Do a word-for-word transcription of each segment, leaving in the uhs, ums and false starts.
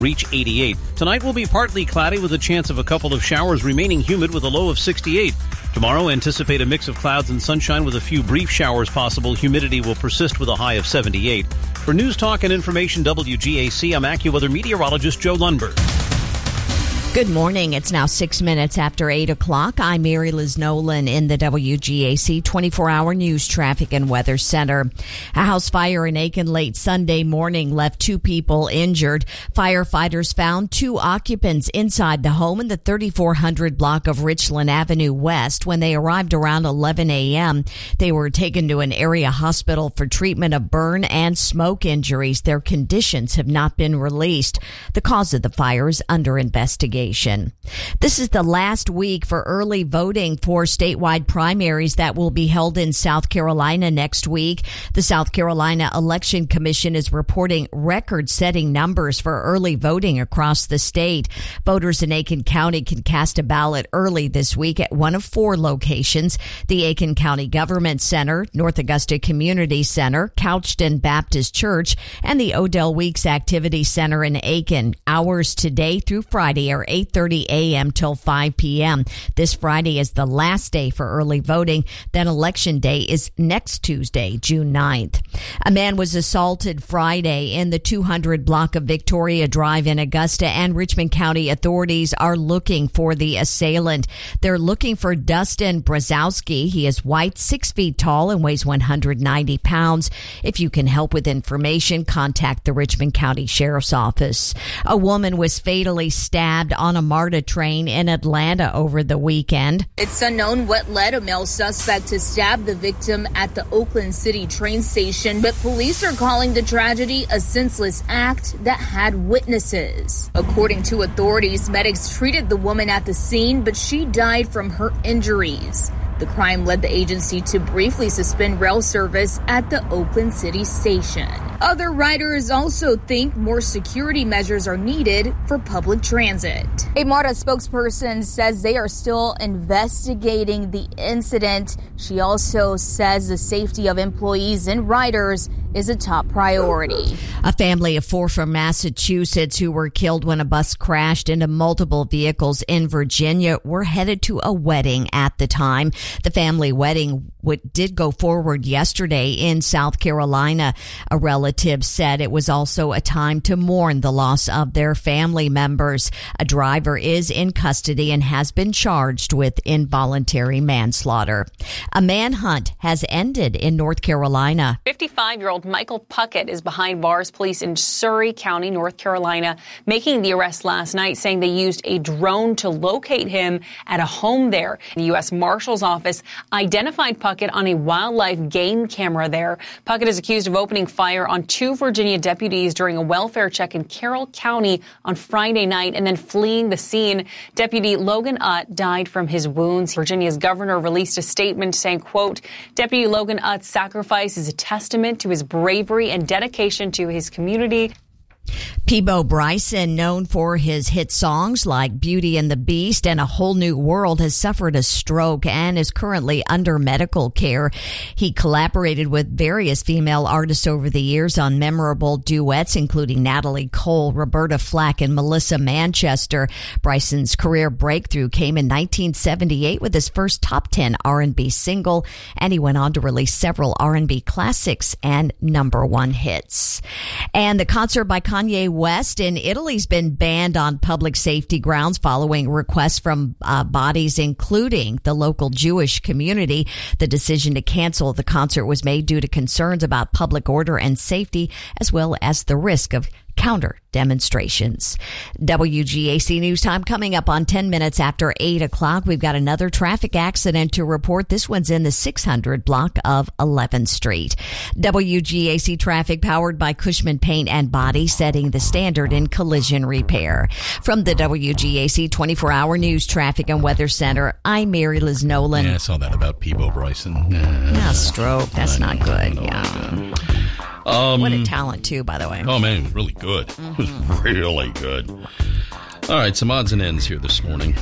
reach eighty-eight. Tonight will be partly cloudy with a chance of a couple of showers, remaining humid with a low of sixty-eight. Tomorrow, anticipate a mix of clouds and sunshine with a few brief showers possible. Humidity will persist with a high of seventy-eight. For News Talk and Information W G A C, I'm AccuWeather meteorologist Joe Lundberg. Good morning. It's now six minutes after eight o'clock. I'm Mary Liz Nolan in the W G A C twenty-four hour News Traffic and Weather Center. A house fire in Aiken late Sunday morning left two people injured. Firefighters found two occupants inside the home in the thirty-four hundred block of Richland Avenue West. When they arrived around eleven a.m., they were taken to an area hospital for treatment of burn and smoke injuries. Their conditions have not been released. The cause of the fire is under investigation. This is the last week for early voting for statewide primaries that will be held in South Carolina next week. The South Carolina Election Commission is reporting record-setting numbers for early voting across the state. Voters in Aiken County can cast a ballot early this week at one of four locations: the Aiken County Government Center, North Augusta Community Center, Couchton Baptist Church, and the Odell Weeks Activity Center in Aiken. Hours today through Friday are eight thirty a.m. till five p.m. This Friday is the last day for early voting. Then Election Day is next Tuesday, June ninth. A man was assaulted Friday in the two hundred block of Victoria Drive in Augusta, and Richmond County authorities are looking for the assailant. They're looking for Dustin Brzezowski. He is white, six feet tall, and weighs one hundred ninety pounds. If you can help with information, contact the Richmond County Sheriff's Office. A woman was fatally stabbed on a MARTA train in Atlanta over the weekend. It's unknown what led a male suspect to stab the victim at the Oakland City train station, but police are calling the tragedy a senseless act that had witnesses. According to authorities, medics treated the woman at the scene, but she died from her injuries. The crime led the agency to briefly suspend rail service at the Oakland City station. Other riders also think more security measures are needed for public transit. A MARTA spokesperson says they are still investigating the incident. She also says the safety of employees and riders is a top priority. A family of four from Massachusetts who were killed when a bus crashed into multiple vehicles in Virginia were headed to a wedding at the time. The family wedding did go forward yesterday in South Carolina. A relative said it was also a time to mourn the loss of their family members. A driver is in custody and has been charged with involuntary manslaughter. A manhunt has ended in North Carolina. fifty-five-year-old Michael Puckett is behind bars. Police in Surry County, North Carolina, making the arrest last night, saying they used a drone to locate him at a home there. The U S Marshal's Office identified Puckett on a wildlife game camera there. Puckett is accused of opening fire on two Virginia deputies during a welfare check in Carroll County on Friday night and then fleeing the scene. Deputy Logan Utt died from his wounds. Virginia's governor released a statement saying, quote, Deputy Logan Utt's sacrifice is a testament to his bravery and dedication to his community. Peabo Bryson, known for his hit songs like Beauty and the Beast and A Whole New World, has suffered a stroke and is currently under medical care. He collaborated with various female artists over the years on memorable duets, including Natalie Cole, Roberta Flack, and Melissa Manchester. Bryson's career breakthrough came in nineteen seventy-eight with his first top ten R and B single, and he went on to release several R and B classics and number one hits. And the concert by Kanye West in Italy's been banned on public safety grounds following requests from uh, bodies including the local Jewish community. The decision to cancel the concert was made due to concerns about public order and safety, as well as the risk of counter demonstrations. W G A C News Time coming up on ten minutes after eight o'clock. We've got another traffic accident to report. This one's in the six hundred block of eleventh Street. W G A C traffic powered by Cushman Paint and Body, setting the standard in collision repair. From the W G A C twenty-four hour News Traffic and Weather Center, I'm Mary Liz Nolan. Yeah, I saw that about Peabo Bryson. Yeah, yeah stroke. That's not good. Yeah. Um, what a talent, too, by the way. Oh, man, really good. Mm-hmm. It was really good. All right, some odds and ends here this morning.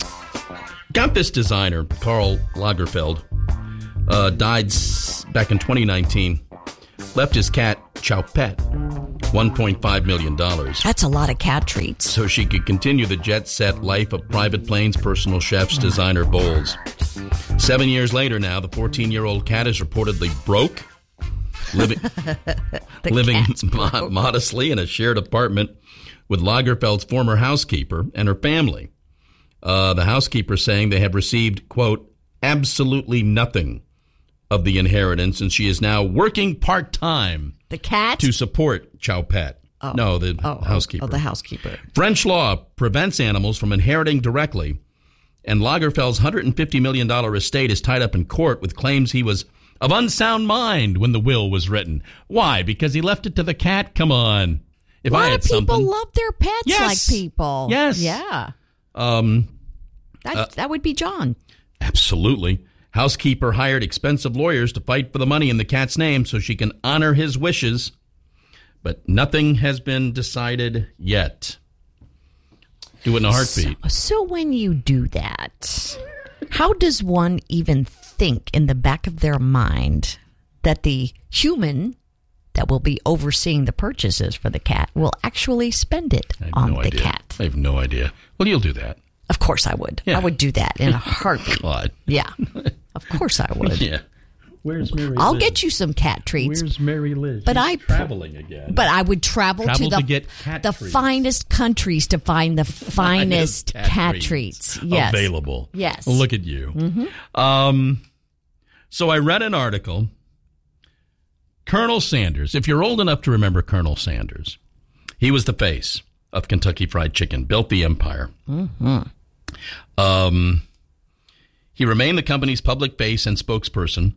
Gompus designer Karl Lagerfeld uh, died back in twenty nineteen. Left his cat, Chow Pet, one point five million dollars. That's a lot of cat treats. So she could continue the jet-set life of private planes, personal chefs, designer bowls. Seven years later now, the fourteen-year-old cat is reportedly broke, living, living mo- modestly in a shared apartment with Lagerfeld's former housekeeper and her family. Uh, the housekeeper saying they have received, quote, absolutely nothing of the inheritance, and she is now working part-time. The cat? To support Chow Pet. Oh. No, the oh, housekeeper. Oh, the housekeeper. French law prevents animals from inheriting directly, and Lagerfeld's one hundred fifty million dollars estate is tied up in court with claims he was of unsound mind when the will was written. Why? Because he left it to the cat? Come on. If a lot I had of people something, love their pets yes. like people. Yes. Yeah. Um, that, uh, that would be John. Absolutely. Housekeeper hired expensive lawyers to fight for the money in the cat's name so she can honor his wishes. But nothing has been decided yet. Do it in a heartbeat. So, so when you do that, how does one even think in the back of their mind that the human that will be overseeing the purchases for the cat will actually spend it on no the idea. cat? I have no idea. Well, you'll do that. Of course I would. Yeah. I would do that in a heartbeat. God. Yeah. Of course I would. Yeah. Where's Mary I'll Liz? get you some cat treats. Where's Mary Liz? But She's I traveling again. But I would travel, travel to the to get cat the treats. finest countries to find the finest cat, cat treats, treats. Yes. Available. Yes. Well, look at you. Mm-hmm. Um, so I read an article. Colonel Sanders, if you're old enough to remember Colonel Sanders, he was the face of Kentucky Fried Chicken, built the empire. Mm-hmm. Um, he remained the company's public face and spokesperson,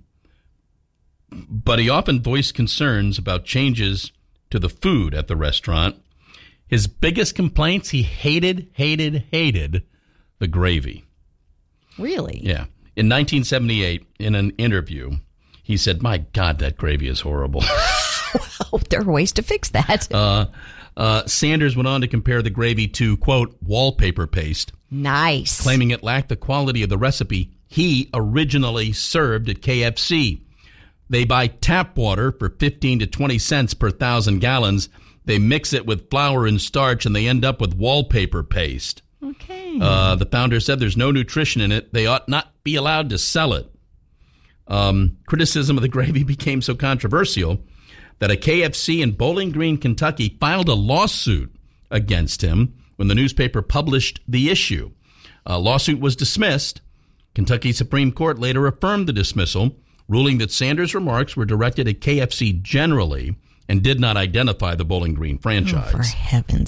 but he often voiced concerns about changes to the food at the restaurant. His biggest complaints, he hated, hated, hated the gravy. Really? Yeah. In nineteen seventy-eight, in an interview, he said, my God, that gravy is horrible. Well, there are ways to fix that. uh, uh, Sanders went on to compare the gravy to, quote, wallpaper paste. Nice. Claiming it lacked the quality of the recipe he originally served at K F C. They buy tap water for fifteen to twenty cents per thousand gallons. They mix it with flour and starch, and they end up with wallpaper paste. Okay. Uh, the founder said there's no nutrition in it. They ought not be allowed to sell it. Um, criticism of the gravy became so controversial that a K F C in Bowling Green, Kentucky, filed a lawsuit against him when the newspaper published the issue. A lawsuit was dismissed. Kentucky Supreme Court later affirmed the dismissal, ruling that Sanders' remarks were directed at K F C generally and did not identify the Bowling Green franchise. Oh, for heaven's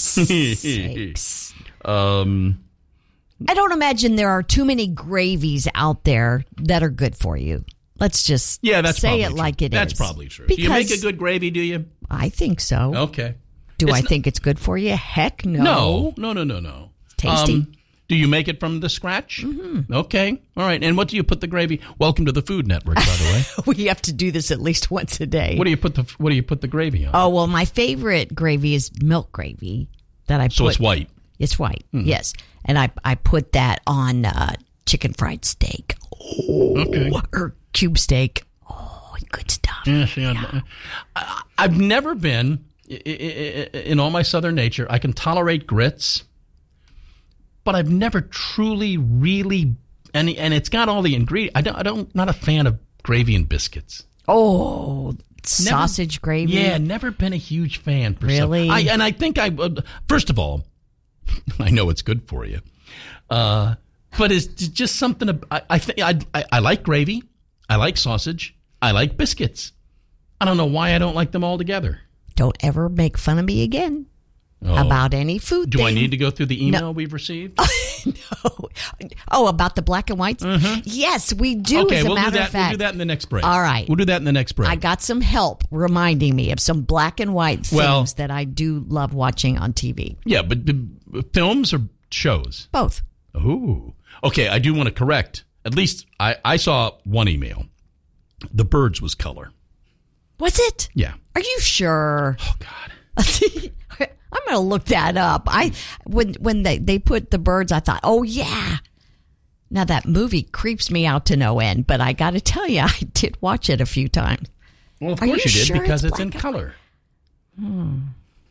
sakes. Um, I don't imagine there are too many gravies out there that are good for you. Let's just yeah, that's say it true. like it that's is. That's probably true. Because do you make a good gravy, do you? I think so. Okay. Do It's I not- think it's good for you? Heck no. No, no, no, no, no. Tasty. Um, do you make it from the scratch? Mm-hmm. Okay. All right. And what do you put the gravy? Welcome to the Food Network, by the way. We have to do this at least once a day. What do you put the What do you put the gravy on? Oh, well, my favorite gravy is milk gravy that I so put. it's white. It's white, yes. And I, I put that on uh, chicken fried steak. Oh, Okay. Or cube steak. Oh, good stuff. Yeah, see, I'd- I, I've never been i- i- i- in all my Southern nature. I can tolerate grits, but I've never truly, really, and and it's got all the ingredients. I don't. I don't. Not a fan of gravy and biscuits. Oh, sausage gravy. Yeah, never been a huge fan. For Really? some- I, and I think I. Uh, first of all, I know it's good for you, uh, but it's just something. ab- I I, think I I I like gravy. I like sausage. I like biscuits. I don't know why I don't like them all together. Don't ever make fun of me again Oh. about any food Do thing. I need to go through the email No. we've received? No. Oh, about the black and whites? Yes, we do, okay, as a we'll do matter that. of fact. We'll do that in the next break. All right. We'll do that in the next break. I got some help reminding me of some black and white things Well- that I do love watching on T V. yeah, but uh, films or shows? Both. Ooh. Okay, I do want to correct. At least I, I saw one email. The birds was color. Was it? Yeah. Are you sure? Oh, God. I'm going to look that up. I when when they, they put the birds, I thought, oh, yeah. Now, that movie creeps me out to no end, but I got to tell you, I did watch it a few times. Well, of Are course you you, did sure because it's it's in black? color.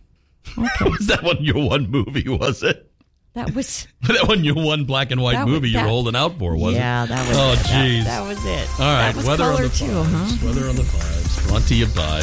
Okay. Was that one your one movie, was it? That was... That wasn't your one black and white That was- movie you that- were holding out for, was yeah, it? that was Oh, it. That- jeez. That, was it. All right, that was weather on color the too, fives. huh? Weather on the fives. Brought to you by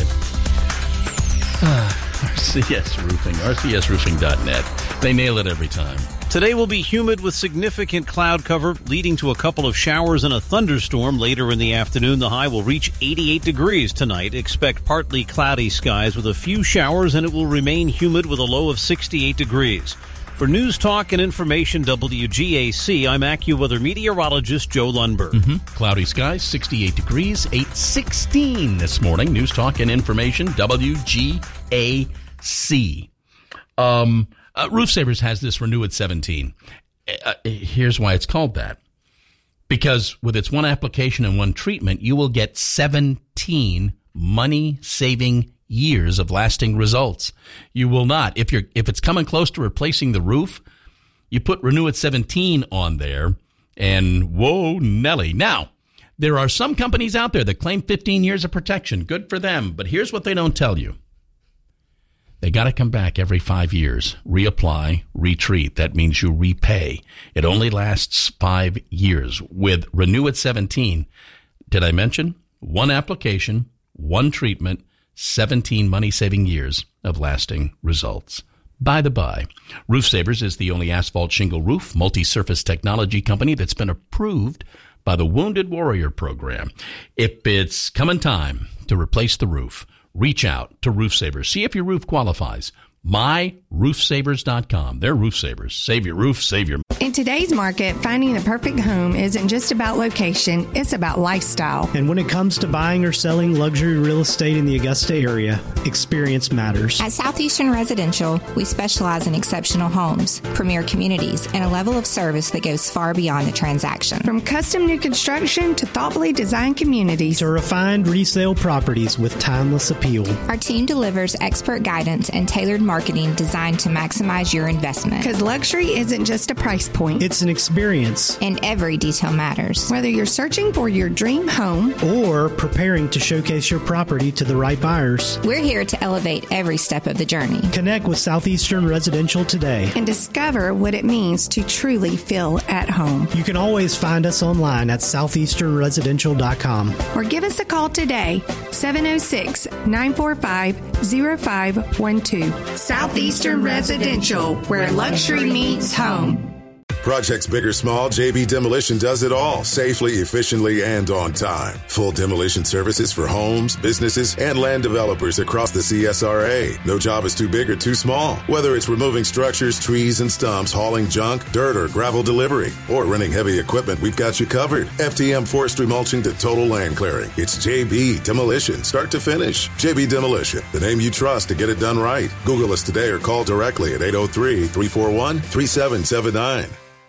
R C S Roofing, R C S roofing dot net. They nail it every time. Today will be humid with significant cloud cover, leading to a couple of showers and a thunderstorm later in the afternoon. The high will reach eighty-eight degrees tonight. Expect partly cloudy skies with a few showers, and it will remain humid with a low of sixty-eight degrees. For News Talk and Information W G A C, I'm AccuWeather meteorologist Joe Lundberg. Mm-hmm. Cloudy skies, sixty-eight degrees, eight sixteen this morning. News Talk and Information W G A C. Um... Uh, Roof Savers has this Renew at seventeen. Uh, here's why it's called that. Because with its one application and one treatment, you will get seventeen money-saving years of lasting results. You will not. If you're if it's coming close to replacing the roof, you put Renew at seventeen on there, and whoa, Nelly. Now, there are some companies out there that claim fifteen years of protection. Good for them. But here's what they don't tell you. They got to come back every five years, reapply, retreat. That means you repay. It only lasts five years. With Renew at seventeen, did I mention? One application, one treatment, seventeen money-saving years of lasting results. By the by, Roof Savers is the only asphalt shingle roof multi-surface technology company that's been approved by the Wounded Warrior Program. If it's coming time to replace the roof, reach out to Roof Savers. See if your roof qualifies. my roof savers dot com. They're Roof Savers. Save your roof, save your... In today's market, finding the perfect home isn't just about location, it's about lifestyle. And when it comes to buying or selling luxury real estate in the Augusta area, experience matters. At Southeastern Residential, we specialize in exceptional homes, premier communities, and a level of service that goes far beyond the transaction. From custom new construction to thoughtfully designed communities to refined resale properties with timeless appeal. Our team delivers expert guidance and tailored marketing designed to maximize your investment. Because luxury isn't just a price point. It's an experience. And every detail matters. Whether you're searching for your dream home or preparing to showcase your property to the right buyers, we're here to elevate every step of the journey. Connect with Southeastern Residential today and discover what it means to truly feel at home. You can always find us online at southeastern residential dot com or give us a call today, seven oh six, nine four five, oh five one two. Southeastern Residential, where luxury meets home. Projects big or small, J B Demolition does it all safely, efficiently, and on time. Full demolition services for homes, businesses, and land developers across the C S R A. No job is too big or too small. Whether it's removing structures, trees, and stumps, hauling junk, dirt, or gravel delivery, or renting heavy equipment, we've got you covered. F T M forestry mulching to total land clearing. It's J B Demolition, start to finish. J B Demolition, the name you trust to get it done right. Google us today or call directly at eight oh three, three four one, three seven seven nine.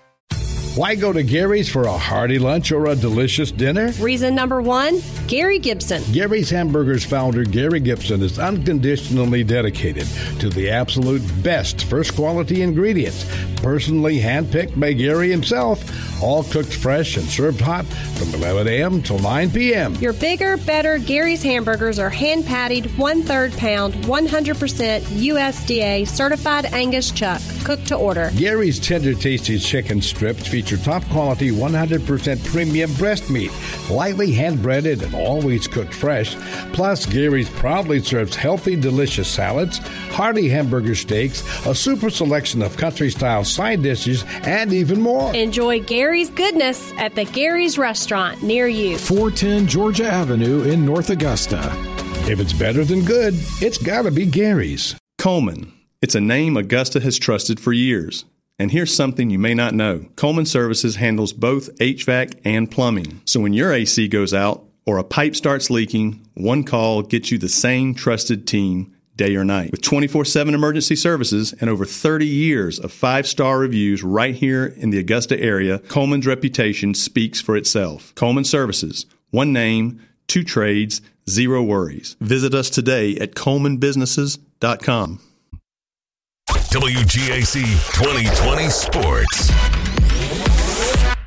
Why go to Gary's for a hearty lunch or a delicious dinner? Reason number one, Gary Gibson. Gary's Hamburgers founder Gary Gibson is unconditionally dedicated to the absolute best first quality ingredients, personally handpicked by Gary himself, all cooked fresh and served hot from eleven a.m. till nine p.m. Your bigger, better Gary's hamburgers are hand patted, one-third pound, one hundred percent U S D A certified Angus chuck, cooked to order. Gary's tender, tasty chicken strips feature top quality one hundred percent premium breast meat, lightly hand breaded and always cooked fresh. Plus, Gary's proudly serves healthy, delicious salads, hearty hamburger steaks, a super selection of country-style side dishes, and even more. Enjoy Gary's goodness at the Gary's Restaurant near you. four ten Georgia Avenue in North Augusta. If it's better than good, it's gotta be Gary's. Coleman. It's a name Augusta has trusted for years. And here's something you may not know. Coleman Services handles both H V A C and plumbing. So when your A C goes out or a pipe starts leaking, one call gets you the same trusted team day or night. With twenty-four seven emergency services and over thirty years of five-star reviews right here in the Augusta area, Coleman's reputation speaks for itself. Coleman Services. One name, two trades, zero worries. Visit us today at coleman businesses dot com. W G A C twenty twenty Sports.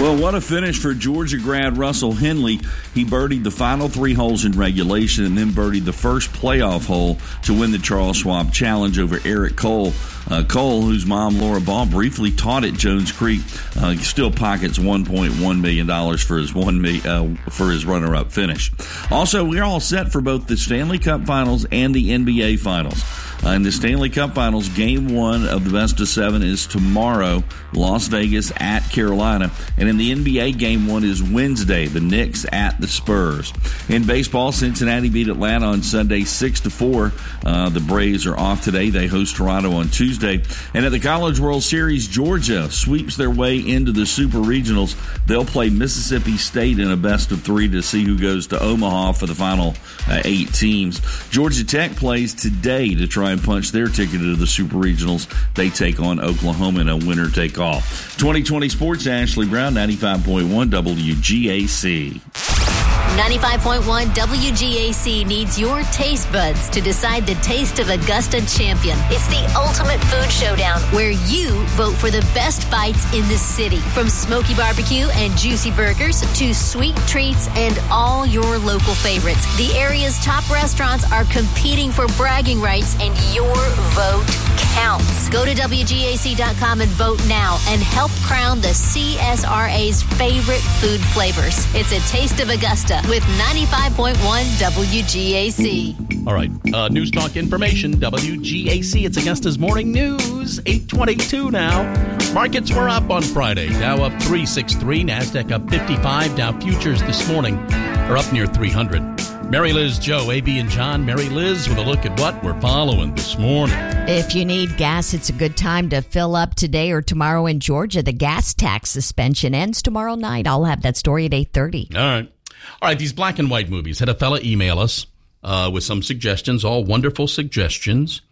Well, what a finish for Georgia grad Russell Henley. He birdied the final three holes in regulation and then birdied the first playoff hole to win the Charles Schwab Challenge over Eric Cole. Uh, Cole, whose mom, Laura Ball, briefly taught at Jones Creek, uh, still pockets one point one million dollars for his one uh, for his runner-up finish. Also, we're all set for both the Stanley Cup Finals and the N B A Finals. Uh, in the Stanley Cup Finals, Game one of the best of seven is tomorrow, Las Vegas at Carolina. And in the N B A, Game one is Wednesday, the Knicks at the Spurs. In baseball, Cincinnati beat Atlanta on Sunday six to four. Uh, the Braves are off today. They host Toronto on Tuesday. And at the College World Series, Georgia sweeps their way into the Super Regionals. They'll play Mississippi State in a best of three to see who goes to Omaha for the final uh, eight teams. Georgia Tech plays today to try and punch their ticket to the Super Regionals. They take on Oklahoma in a winner-take-all. twenty twenty Sports, Ashley Brown, ninety-five point one W G A C. ninety-five point one W G A C needs your taste buds to decide the Taste of Augusta champion. It's the ultimate food showdown where you vote for the best bites in the city. From smoky barbecue and juicy burgers to sweet treats and all your local favorites. The area's top restaurants are competing for bragging rights, and your vote counts. Go to W G A C dot com and vote now and help crown the C S R A's favorite food flavors. It's a Taste of Augusta with ninety-five point one W G A C. All right, uh, News Talk Information, W G A C. It's Augusta's Morning News, eight twenty-two now. Markets were up on Friday. Dow up three sixty-three, NASDAQ up fifty-five. Dow futures this morning are up near three hundred. Mary Liz, Joe, A B, and John. Mary Liz with a look at what we're following this morning. If you need gas, it's a good time to fill up today or tomorrow in Georgia. The gas tax suspension ends tomorrow night. I'll have that story at eight thirty. All right. All right, these black and white movies. Had a fella email us uh, with some suggestions, all wonderful suggestions.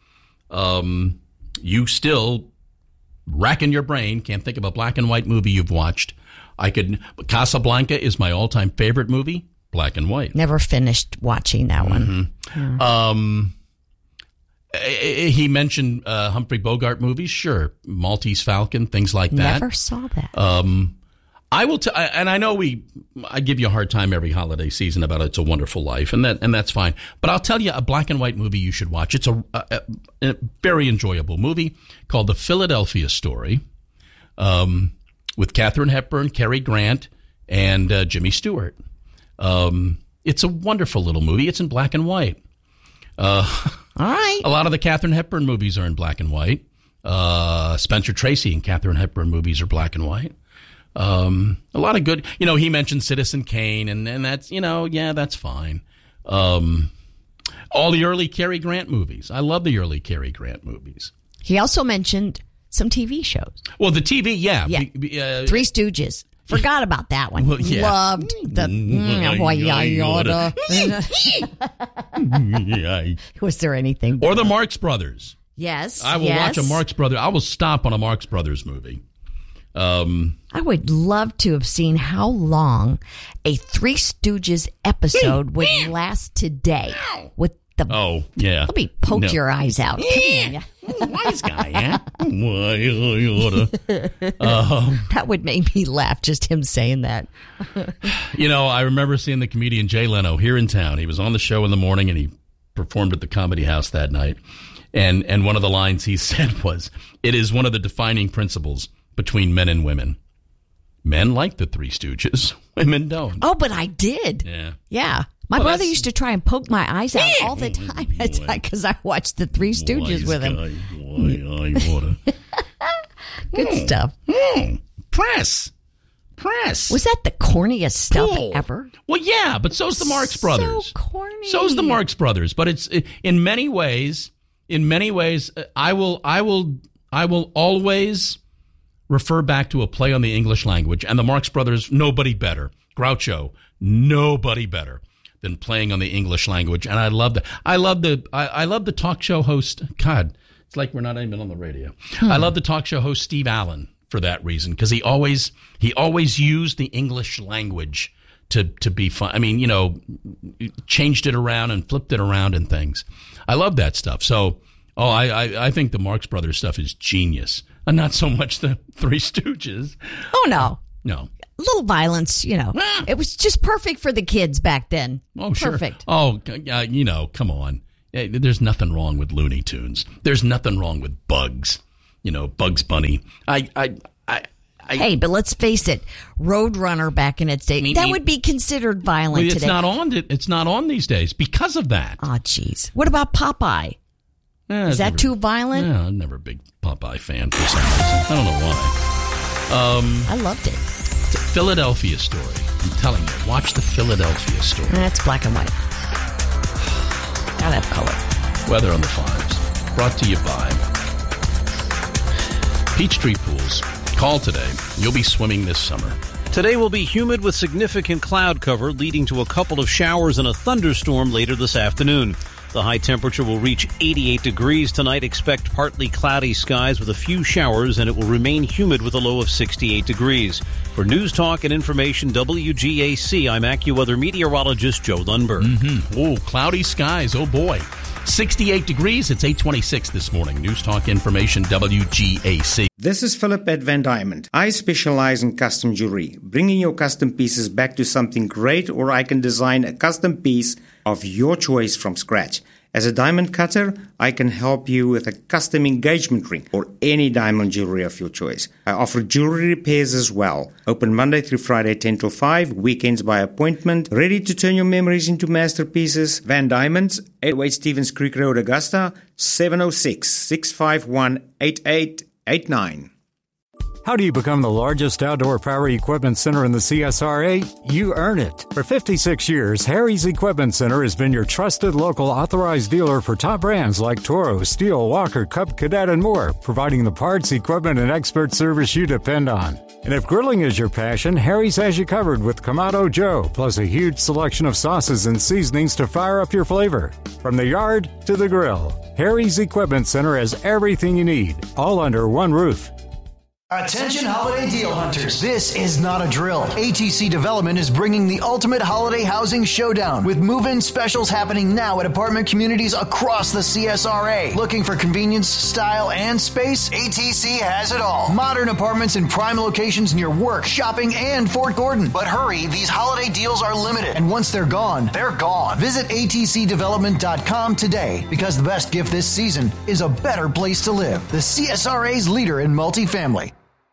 Um, you still racking your brain, can't think of a black and white movie you've watched. I could. Casablanca is my all-time favorite movie. Black and white. Never finished watching that one. Mm-hmm. Yeah. Um, he mentioned uh, Humphrey Bogart movies. Sure. Maltese Falcon, things like that. Never saw that. Um, I will, t- and I know we, I give you a hard time every holiday season about It's a Wonderful Life, and that, and that's fine. But I'll tell you a black and white movie you should watch. It's a, a, a very enjoyable movie called The Philadelphia Story, um, with Katharine Hepburn, Cary Grant, and uh, Jimmy Stewart. Um, it's a wonderful little movie. It's in black and white. Uh, All right. A lot of the Katharine Hepburn movies are in black and white. Uh, Spencer Tracy and Katharine Hepburn movies are black and white. Um, a lot of good, you know, he mentioned Citizen Kane, and, and that's, you know, yeah, that's fine. Um, all the early Cary Grant movies. I love the early Cary Grant movies. He also mentioned some T V shows. Well, the T V, yeah. yeah. Be, uh, Three Stooges. Forgot about that one. Well, yeah. Loved the. Was there anything better? Or the Marx Brothers. Yes. I will yes. watch a Marx Brothers. I will stop on a Marx Brothers movie. Um, I would love to have seen how long a Three Stooges episode would last today with the. Oh, yeah. Let me poke no. your eyes out. Come on. Wise guy, yeah? um, that would make me laugh, just him saying that. You know, I remember seeing the comedian Jay Leno here in town. He was on the show in the morning, and he performed at the Comedy House that night. And and one of the lines he said was, "It is one of the defining principles between men and women. Men like the Three Stooges. Women don't." Oh, but I did. Yeah. Yeah. My well, brother used to try and poke my eyes out all the time because I watched the Three Stooges with him. Good mm. stuff. Mm. Press. Press. Was that the corniest stuff cool. ever? Well, yeah, but so's the Marx Brothers. So corny. So's the Marx Brothers. But it's in many ways, in many ways, I will, I will, I will always refer back to a play on the English language, and the Marx Brothers, nobody better. Groucho, nobody better than playing on the English language. And I love the I love the I, I love the talk show host. God, it's like we're not even on the radio. Hmm. I love the talk show host Steve Allen for that reason, because he always he always used the English language to to be fun. I mean, you know, changed it around and flipped it around and things. I love that stuff. So, oh, I I, I think the Marx Brothers stuff is genius, and not so much the Three Stooges. Oh no, no. A little violence, you know. Ah. It was just perfect for the kids back then. Oh, sure. Perfect. Oh, uh, you know, come on. There's nothing wrong with Looney Tunes. There's nothing wrong with Bugs. You know, Bugs Bunny. I, I, I, I hey, but let's face it, Roadrunner back in its day, I mean, that would be considered violent well, it's today. Not on, it's not on these days because of that. Oh, jeez. What about Popeye? Eh, Is that never, too violent? Yeah, I'm never a big Popeye fan for some reason. I don't know why. Um, I loved it. It's a Philadelphia story. I'm telling you, watch the Philadelphia story. That's black and white. Gotta have color. Weather on the Fives. Brought to you by Peachtree Pools. Call today. You'll be swimming this summer. Today will be humid with significant cloud cover, leading to a couple of showers and a thunderstorm later this afternoon. The high temperature will reach eighty-eight degrees tonight. Expect partly cloudy skies with a few showers, and it will remain humid with a low of sixty-eight degrees. For News Talk and Information W G A C, I'm AccuWeather meteorologist Joe Lundberg. Mm-hmm. Oh, cloudy skies. Oh, boy. sixty-eight degrees. It's eight twenty-six this morning. News Talk Information W G A C. This is Philip at Van Diamond. I specialize in custom jewelry, bringing your custom pieces back to something great, or I can design a custom piece of your choice from scratch. As a diamond cutter, I can help you with a custom engagement ring or any diamond jewelry of your choice. I offer jewelry repairs as well. Open Monday through Friday, ten till five, weekends by appointment. Ready to turn your memories into masterpieces? Van Diamonds, eight oh eight Stevens Creek Road, Augusta, seven oh six, six five one, eight eight eight nine. How do you become the largest outdoor power equipment center in the C S R A? You earn it. For fifty-six years, Harry's Equipment Center has been your trusted local authorized dealer for top brands like Toro, Steel, Walker, Cub, Cadet, and more, providing the parts, equipment, and expert service you depend on. And if grilling is your passion, Harry's has you covered with Kamado Joe, plus a huge selection of sauces and seasonings to fire up your flavor. From the yard to the grill, Harry's Equipment Center has everything you need, all under one roof. Attention holiday deal hunters. This is not a drill. A T C Development is bringing the ultimate holiday housing showdown with move-in specials happening now at apartment communities across the C S R A. Looking for convenience, style, and space? A T C has it all. Modern apartments in prime locations near work, shopping, and Fort Gordon. But hurry, these holiday deals are limited, and once they're gone, they're gone. Visit A T C development dot com today, because the best gift this season is a better place to live. The C S R A's leader in multifamily.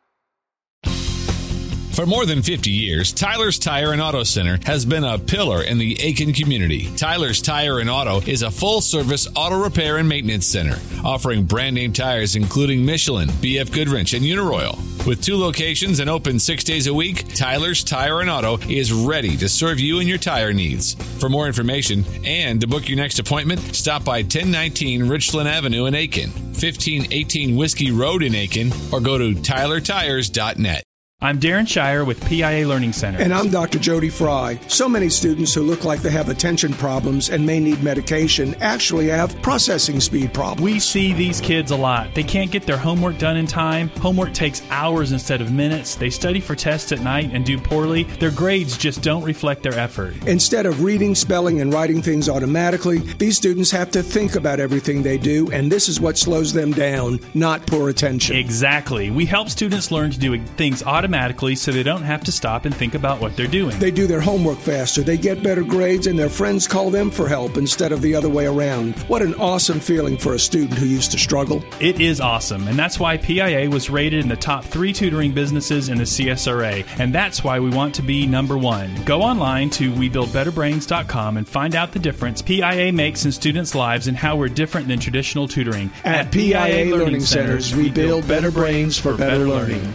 For more than fifty years, Tyler's Tire and Auto Center has been a pillar in the Aiken community. Tyler's Tire and Auto is a full-service auto repair and maintenance center, offering brand-name tires including Michelin, B F Goodwrench, and Uniroyal. With two locations and open six days a week, Tyler's Tire and Auto is ready to serve you and your tire needs. For more information and to book your next appointment, stop by ten nineteen Richland Avenue in Aiken, fifteen eighteen Whiskey Road in Aiken, or go to tyler tires dot net. I'm Darren Shire with P I A Learning Center. And I'm Doctor Jody Fry. So many students who look like they have attention problems and may need medication actually have processing speed problems. We see these kids a lot. They can't get their homework done in time. Homework takes hours instead of minutes. They study for tests at night and do poorly. Their grades just don't reflect their effort. Instead of reading, spelling, and writing things automatically, these students have to think about everything they do, and this is what slows them down, not poor attention. Exactly. We help students learn to do things automatically. automatically so they don't have to stop and think about what they're doing. They do their homework faster, they get better grades, and their friends call them for help instead of the other way around. What an awesome feeling for a student who used to struggle. It is awesome, and that's why P I A was rated in the top three tutoring businesses in the C S R A, and that's why we want to be number one. Go online to we build better brains dot com and find out the difference P I A makes in students' lives and how we're different than traditional tutoring. At, At P I A Learning Centers, we build better brains for better learning.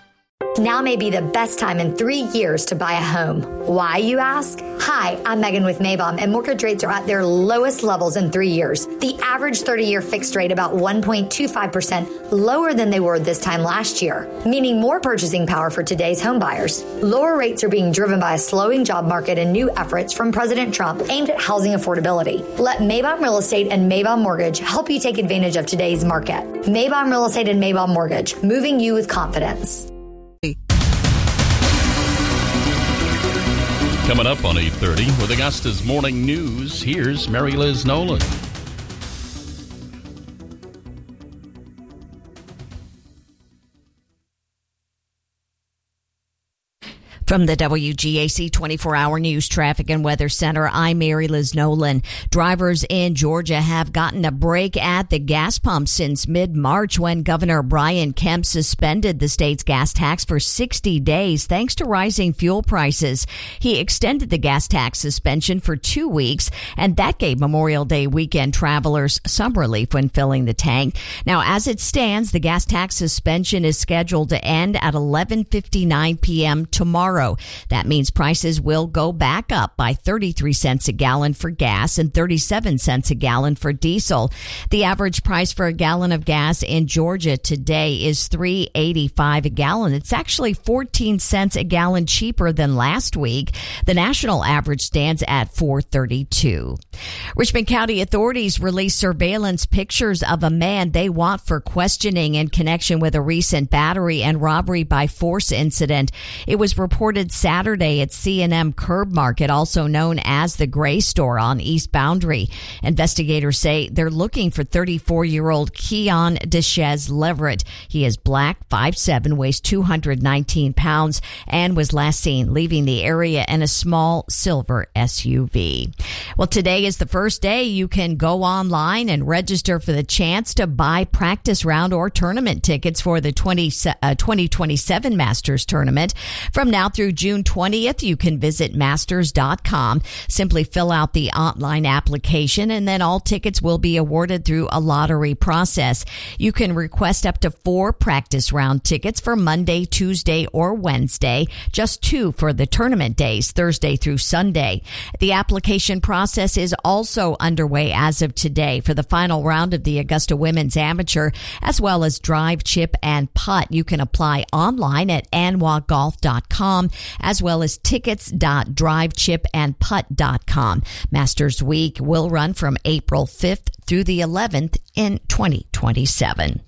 Now may be the best time in three years to buy a home. Why, you ask? Hi, I'm Megan with Maybaum, and mortgage rates are at their lowest levels in three years. The average thirty-year fixed rate about one point two five percent lower than they were this time last year, meaning more purchasing power for today's home buyers. Lower rates are being driven by a slowing job market and new efforts from President Trump aimed at housing affordability. Let Maybaum Real Estate and Maybaum Mortgage help you take advantage of today's market. Maybaum Real Estate and Maybaum Mortgage, moving you with confidence. Coming up on eight thirty with Augusta's Morning News, here's Mary Liz Nolan. From the W G A C twenty-four hour News Traffic and Weather Center, I'm Mary Liz Nolan. Drivers in Georgia have gotten a break at the gas pump since mid-March when Governor Brian Kemp suspended the state's gas tax for sixty days thanks to rising fuel prices. He extended the gas tax suspension for two weeks, and that gave Memorial Day weekend travelers some relief when filling the tank. Now, as it stands, the gas tax suspension is scheduled to end at eleven fifty-nine p.m. tomorrow. That means prices will go back up by thirty-three cents a gallon for gas and thirty-seven cents a gallon for diesel. The average price for a gallon of gas in Georgia today is three dollars and eighty-five cents a gallon. It's actually fourteen cents a gallon cheaper than last week. The national average stands at four dollars and thirty-two cents. Richmond County authorities released surveillance pictures of a man they want for questioning in connection with a recent battery and robbery by force incident. It was reported Saturday at C and M Curb Market, also known as the Gray Store on East Boundary. Investigators say they're looking for thirty-four-year-old Keon Deshez Leverett. He is black, five foot seven, weighs two hundred nineteen pounds, and was last seen leaving the area in a small silver S U V. Well, today is the first day you can go online and register for the chance to buy practice round or tournament tickets for the twenty twenty-seven Masters Tournament. From now through June twentieth, you can visit masters dot com. Simply fill out the online application, and then all tickets will be awarded through a lottery process. You can request up to four practice round tickets for Monday, Tuesday, or Wednesday, just two for the tournament days, Thursday through Sunday. The application process is also underway as of today for the final round of the Augusta Women's Amateur, as well as drive, chip, and putt. You can apply online at anwa golf dot com, as well as tickets dot drive chip and putt dot com. Masters Week will run from April fifth through the eleventh in twenty twenty-seven.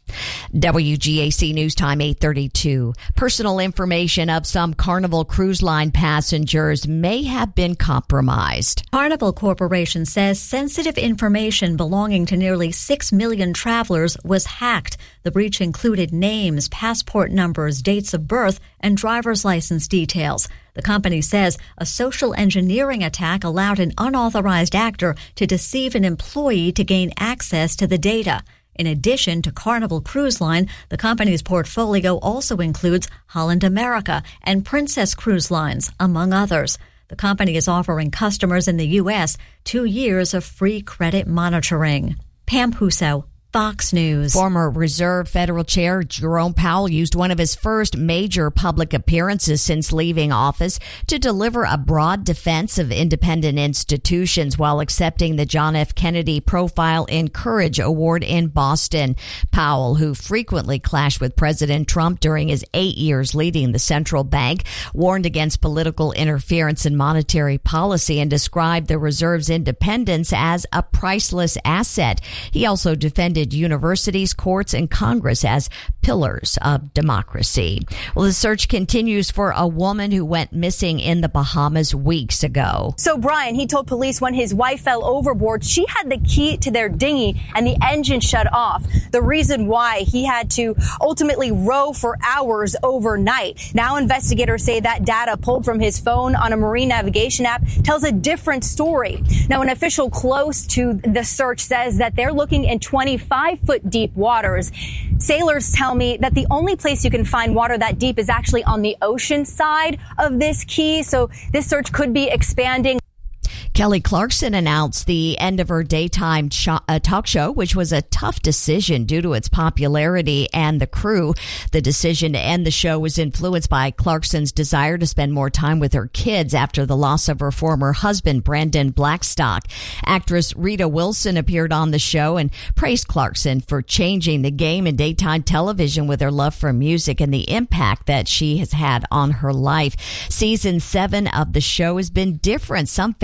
W G A C News Time eight thirty-two. Personal information of some Carnival Cruise Line passengers may have been compromised. Carnival Corporation says sensitive information belonging to nearly six million travelers was hacked. The breach included names, passport numbers, dates of birth, and driver's license details. The company says a social engineering attack allowed an unauthorized actor to deceive an employee to gain access to the data. In addition to Carnival Cruise Line, the company's portfolio also includes Holland America and Princess Cruise Lines, among others. The company is offering customers in the U S two years of free credit monitoring. Pam Huso, Fox News. Former Reserve Federal Chair Jerome Powell used one of his first major public appearances since leaving office to deliver a broad defense of independent institutions while accepting the John F. Kennedy Profile in Courage Award in Boston. Powell, who frequently clashed with President Trump during his eight years leading the central bank, warned against political interference in monetary policy and described the Reserve's independence as a priceless asset. He also defended universities, courts, and Congress as pillars of democracy. Well, the search continues for a woman who went missing in the Bahamas weeks ago. So Brian, he told police when his wife fell overboard, she had the key to their dinghy and the engine shut off. The reason why he had to ultimately row for hours overnight. Now investigators say that data pulled from his phone on a marine navigation app tells a different story. Now, an official close to the search says that they're looking in twenty-five foot deep waters. Sailors tell me that the only place you can find water that deep is actually on the ocean side of this key. So this search could be expanding. Kelly Clarkson announced the end of her daytime sh- uh, talk show, which was a tough decision due to its popularity and the crew. The decision to end the show was influenced by Clarkson's desire to spend more time with her kids after the loss of her former husband, Brandon Blackstock. Actress Rita Wilson appeared on the show and praised Clarkson for changing the game in daytime television with her love for music and the impact that she has had on her life. Season seven of the show has been different. Some fans even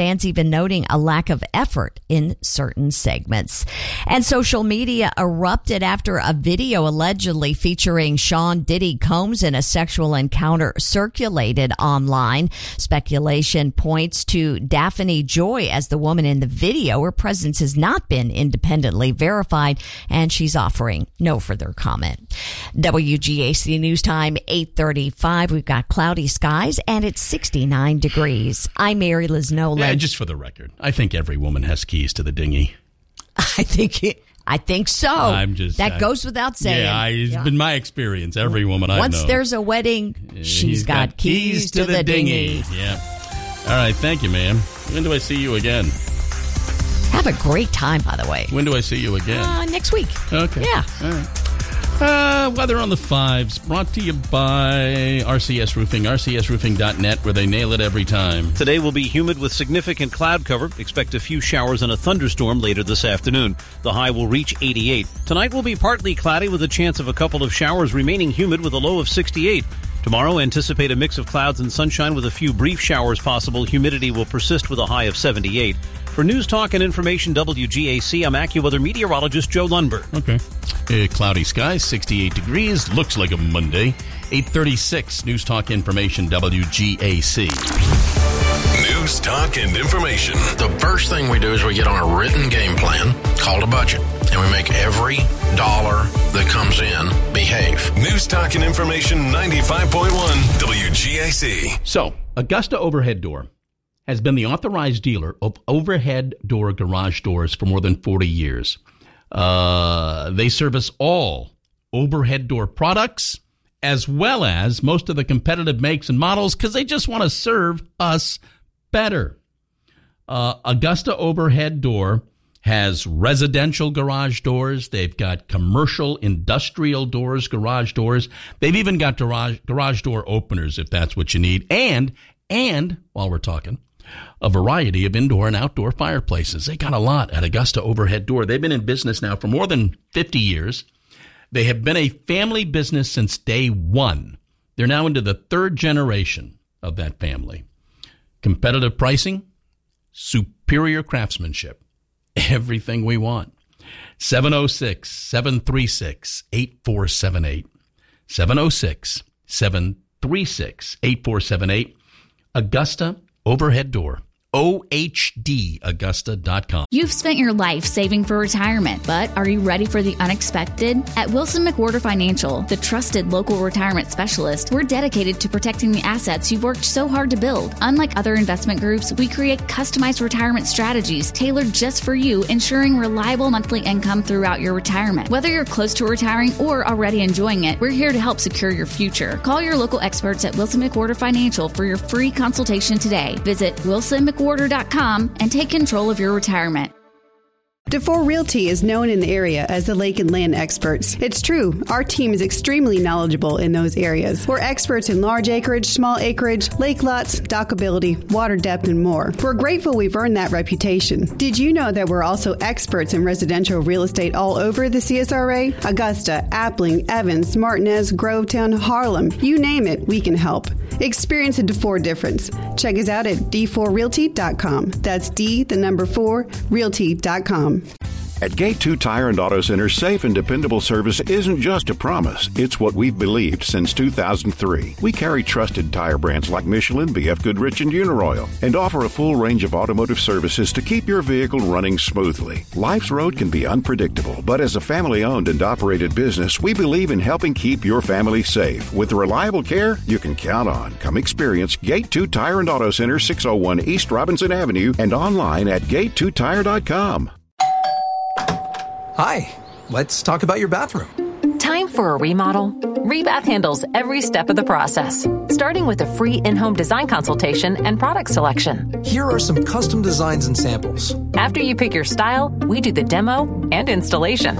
even noting a lack of effort in certain segments. And social media erupted after a video allegedly featuring Sean Diddy Combs in a sexual encounter circulated online. Speculation points to Daphne Joy as the woman in the video. Her presence has not been independently verified, and she's offering no further comment. W G A C News Time, eight thirty-five. We've got cloudy skies, and it's sixty-nine degrees. I'm Mary Liz Nolan. Yeah, just for the record, I think every woman has keys to the dinghy. I think it, I think so. I'm just that I, goes without saying. Yeah, I, it's yeah. been my experience. Every woman I know. Once there's a wedding, she's got, got keys, keys to, to the, the dinghy. dinghy. Yeah. All right. Thank you, ma'am. When do I see you again? Have a great time, by the way. When do I see you again? Uh, next week. Okay. Yeah. All right. Uh, weather on the fives, brought to you by R C S Roofing, R C S roofing dot net, where they nail it every time. Today will be humid with significant cloud cover. Expect a few showers and a thunderstorm later this afternoon. The high will reach eighty-eight. Tonight will be partly cloudy with a chance of a couple of showers, remaining humid with a low of sixty-eight. Tomorrow, anticipate a mix of clouds and sunshine with a few brief showers possible. Humidity will persist with a high of seventy-eight. For News Talk and Information W G A C, I'm AccuWeather meteorologist Joe Lundberg. Okay. Uh, cloudy skies, sixty-eight degrees. Looks like a Monday. eight thirty-six, News Talk Information W G A C. News, talk, and information. The first thing we do is we get on a written game plan called a budget, and we make every dollar that comes in behave. News, talk, and information ninety-five point one W G A C. So, Augusta Overhead Door has been the authorized dealer of overhead door garage doors for more than forty years. Uh, they service all overhead door products as well as most of the competitive makes and models because they just want to serve us better. Uh, Augusta Overhead Door has residential garage doors. They've got commercial, industrial doors, garage doors. They've even got garage, garage door openers if that's what you need. And, and while we're talking, a variety of indoor and outdoor fireplaces. They got a lot at Augusta Overhead Door. They've been in business now for more than fifty years. They have been a family business since day one. They're now into the third generation of that family. Competitive pricing, superior craftsmanship, everything we want. seven oh six, seven three six, eight four seven eight. seven oh six, seven three six, eight four seven eight. Augusta Overhead Door. O H D Augusta dot com. You've spent your life saving for retirement, but are you ready for the unexpected? At Wilson McWhorter Financial, the trusted local retirement specialist, we're dedicated to protecting the assets you've worked so hard to build. Unlike other investment groups, we create customized retirement strategies tailored just for you, ensuring reliable monthly income throughout your retirement. Whether you're close to retiring or already enjoying it, we're here to help secure your future. Call your local experts at Wilson McWhorter Financial for your free consultation today. Visit Wilson McWhorter dot com and take control of your retirement. DeFore Realty is known in the area as the lake and land experts. It's true, our team is extremely knowledgeable in those areas. We're experts in large acreage, small acreage, lake lots, dockability, water depth, and more. We're grateful we've earned that reputation. Did you know that we're also experts in residential real estate all over the C S R A? Augusta, Appling, Evans, Martinez, Grovetown, Harlem, you name it, we can help. Experience a DeFore difference. Check us out at d four realty dot com. That's D, the number four, realty dot com. At Gate two Tire and Auto Center, safe and dependable service isn't just a promise. It's what we've believed since two thousand three. We carry trusted tire brands like Michelin, B F Goodrich, and Uniroyal, and offer a full range of automotive services to keep your vehicle running smoothly. Life's road can be unpredictable, but as a family-owned and operated business, we believe in helping keep your family safe. With reliable care you can count on. Come experience Gate two Tire and Auto Center, six oh one East Robinson Avenue, and online at gate two tire dot com. Hi, let's talk about your bathroom. Time for a remodel? Rebath handles every step of the process, starting with a free in-home design consultation and product selection. Here are some custom designs and samples. After you pick your style, we do the demo and installation.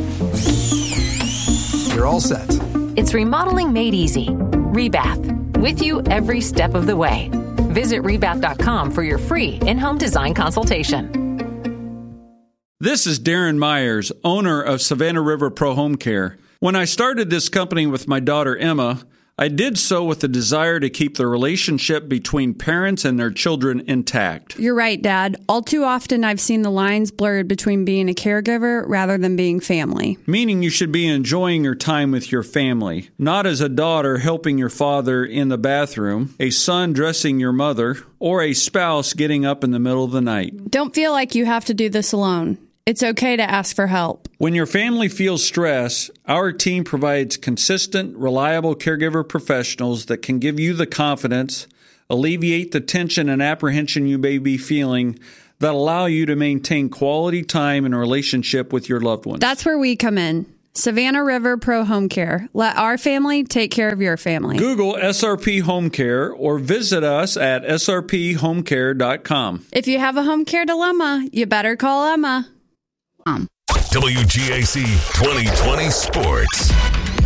You're all set. It's remodeling made easy. Rebath, with you every step of the way. Visit rebath dot com for your free in-home design consultation. This is Darren Myers, owner of Savannah River Pro Home Care. When I started this company with my daughter Emma, I did so with the desire to keep the relationship between parents and their children intact. You're right, Dad. All too often I've seen the lines blurred between being a caregiver rather than being family. Meaning you should be enjoying your time with your family, not as a daughter helping your father in the bathroom, a son dressing your mother, or a spouse getting up in the middle of the night. Don't feel like you have to do this alone. It's okay to ask for help. When your family feels stress, our team provides consistent, reliable caregiver professionals that can give you the confidence, alleviate the tension and apprehension you may be feeling, that allow you to maintain quality time and relationship with your loved ones. That's where we come in. Savannah River Pro Home Care. Let our family take care of your family. Google S R P Home Care or visit us at S R P home care dot com. If you have a home care dilemma, you better call Emma. Um. W G A C twenty twenty Sports.